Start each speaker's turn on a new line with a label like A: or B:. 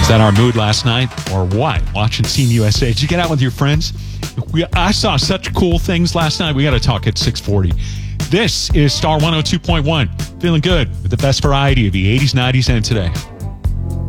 A: Is that our mood last night or what? Watching Team USA. Did you get out with your friends? I saw such cool things last night. We got to talk at 6:40. This is Star 102.1. Feeling good with the best variety of the 80s, 90s, and today.